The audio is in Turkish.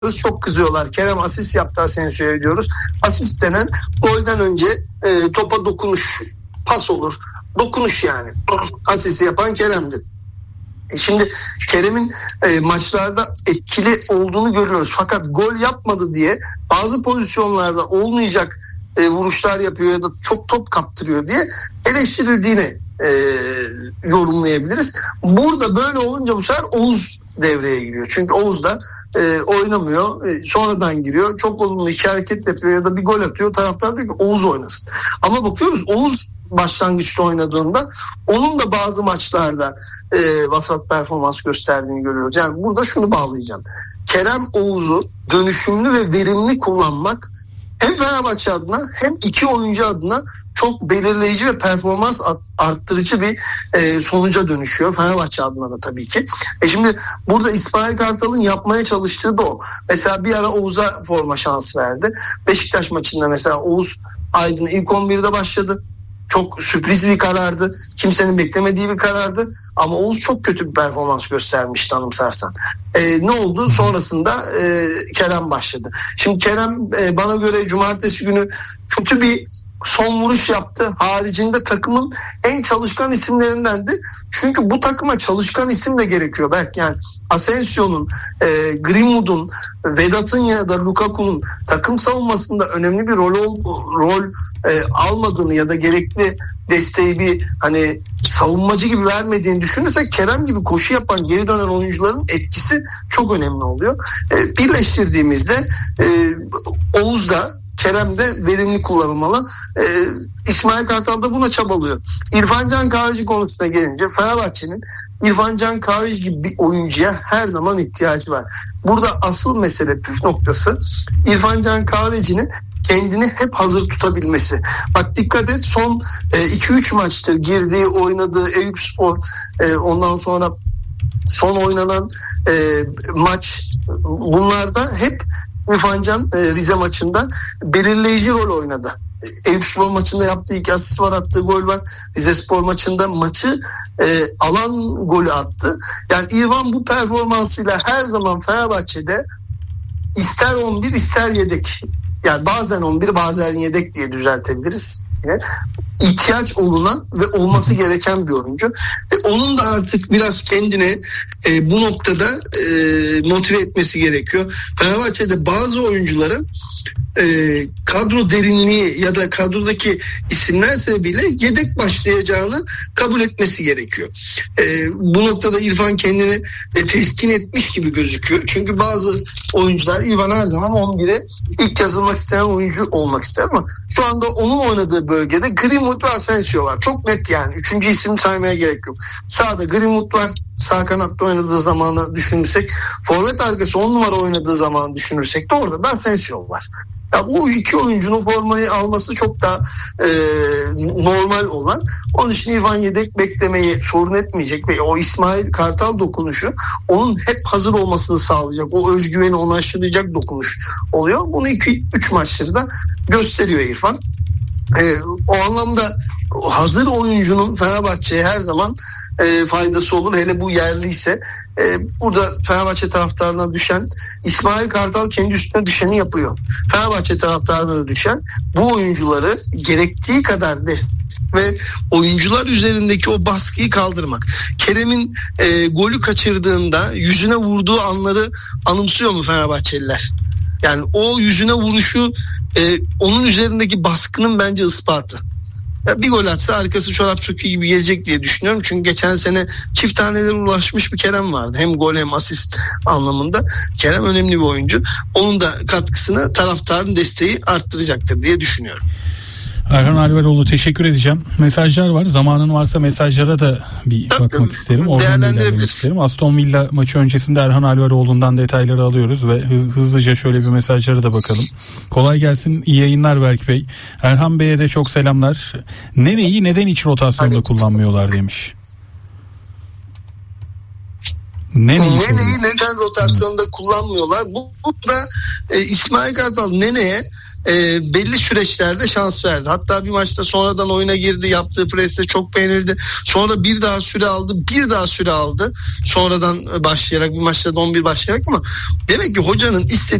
çok kızıyorlar. Kerem asist yaptı Asensio'ya diyoruz. Asist denen golden önce topa dokunuş, pas olur. Dokunuş yani. Asisti yapan Kerem'di. Şimdi Kerem'in maçlarda etkili olduğunu görüyoruz. Fakat gol yapmadı diye bazı pozisyonlarda olmayacak vuruşlar yapıyor ya da çok top kaptırıyor diye eleştirildiğini yorumlayabiliriz. Burada böyle olunca bu sefer Oğuz devreye giriyor. Çünkü Oğuz da oynamıyor. Sonradan giriyor. Çok olumlu iki hareket yapıyor ya da bir gol atıyor. Taraftar diyor ki Oğuz oynasın. Ama bakıyoruz Oğuz başlangıçta oynadığında onun da bazı maçlarda vasat performans gösterdiğini görüyoruz. Yani burada şunu bağlayacağım. Kerem Oğuz'u dönüşümlü ve verimli kullanmak hem Fenerbahçe adına hem iki oyuncu adına çok belirleyici ve performans arttırıcı bir sonuca dönüşüyor. Fenerbahçe adına da tabii ki. Şimdi burada İsmail Kartal'ın yapmaya çalıştığı da o. Mesela bir ara Oğuz'a forma şansı verdi. Beşiktaş maçında mesela Oğuz Aydın ilk 11'de başladı. Çok sürpriz bir karardı. Kimsenin beklemediği bir karardı. Ama Oğuz çok kötü bir performans göstermişti anımsarsan. Ne oldu? Sonrasında Kerem başladı. Şimdi Kerem bana göre cumartesi günü kötü bir son vuruş yaptı. Haricinde takımın en çalışkan isimlerindendi. Çünkü bu takıma çalışkan isim de gerekiyor. Belki yani Asensio'nun, Greenwood'un, Vedat'ın ya da Lukaku'nun takım savunmasında önemli bir rol almadığını ya da gerekli desteği bir hani savunmacı gibi vermediğini düşünürsek Kerem gibi koşu yapan geri dönen oyuncuların etkisi çok önemli oluyor. Birleştirdiğimizde Oğuz da Kerem de verimli kullanılmalı. İsmail Kartal da buna çabalıyor. İrfan Can Kahveci konusuna gelince Fenerbahçe'nin İrfan Can Kahveci gibi bir oyuncuya her zaman ihtiyacı var. Burada asıl mesele püf noktası İrfan Can Kahveci'nin kendini hep hazır tutabilmesi. Bak dikkat et son 2-3 maçtır girdiği oynadığı Eyüpspor ondan sonra son oynanan maç bunlarda hep İrfan Can Rize maçında belirleyici rol oynadı. Eyüpspor maçında yaptığı 2 asist var, attığı gol var. Rizespor maçında maçı alan golü attı. Yani İrfan bu performansıyla her zaman Fenerbahçe'de ister 11 ister yedek. Yani bazen 11 bazen yedek diye düzeltebiliriz yine. İhtiyaç olunan ve olması gereken bir oyuncu. Onun da artık biraz kendini bu noktada motive etmesi gerekiyor. Fenerbahçe'de bazı oyuncuların kadro derinliği ya da kadrodaki isimler sebebiyle yedek başlayacağını kabul etmesi gerekiyor. Bu noktada İrfan kendini teskin etmiş gibi gözüküyor. Çünkü bazı oyuncular İrfan her zaman 11'e ilk yazılmak isteyen oyuncu olmak ister ama şu anda onun oynadığı bölgede Greenwood ve Asensio var. Çok net yani. 3. isim saymaya gerek yok. Sağda Greenwood var. Sağ kanatta oynadığı zamanı düşünürsek, forvet arkası 10 numara oynadığı zamanı düşünürsek de orada da Asensio var. Ya bu iki oyuncunun formayı alması çok da normal olan. Onun için İrfan yedek beklemeyi sorun etmeyecek ve o İsmail Kartal dokunuşu onun hep hazır olmasını sağlayacak. O özgüveni onu aşılayacak dokunuş oluyor. Bunu 2-3 maçları da gösteriyor İrfan. O anlamda hazır oyuncunun Fenerbahçe'ye her zaman faydası olur. Hele bu yerliyse burada Fenerbahçe taraftarına düşen İsmail Kartal kendi üstüne düşeni yapıyor. Fenerbahçe taraftarına da düşen bu oyuncuları gerektiği kadar destek ve oyuncular üzerindeki o baskıyı kaldırmak. Kerem'in golü kaçırdığında yüzüne vurduğu anları anımsıyor mu Fenerbahçeliler? Yani o yüzüne vuruşu onun üzerindeki baskının bence ispatı. Ya bir gol atsa arkası çorap söküğü gibi gelecek diye düşünüyorum. Çünkü geçen sene çift tanelere ulaşmış bir Kerem vardı. Hem gol hem asist anlamında. Kerem önemli bir oyuncu. Onun da katkısını taraftarın desteği arttıracaktır diye düşünüyorum. Erhan Alvaroğlu teşekkür edeceğim. Mesajlar var. Zamanın varsa mesajlara da bir bakmak isterim. Değerlendirebiliriz. Aston Villa maçı öncesinde Erhan Alvaroğlu'ndan detayları alıyoruz ve hızlıca şöyle bir mesajlara da bakalım. Kolay gelsin. İyi yayınlar Berk Bey. Erhan Bey'e de çok selamlar. Nene'yi neden hiç rotasyonda kullanmıyorlar demiş. Nene'yi neden rotasyonda kullanmıyorlar? Bu da İsmail Kartal Nene'ye belli süreçlerde şans verdi. Hatta bir maçta sonradan oyuna girdi, yaptığı presle çok beğenildi. Sonra bir daha süre aldı. Sonradan başlayarak, bir maçta da 11 başlayarak, ama demek ki hocanın istediği